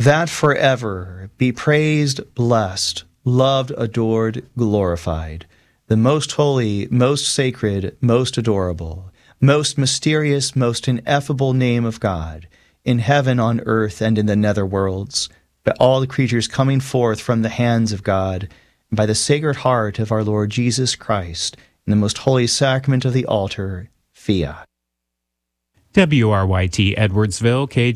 that forever be praised, blessed, loved, adored, glorified, the most holy, most sacred, most adorable, most mysterious, most ineffable name of God, in heaven, on earth, and in the nether worlds, by all the creatures coming forth from the hands of God, and by the Sacred Heart of our Lord Jesus Christ, in the most holy sacrament of the altar, Fiat. WRYT Edwardsville,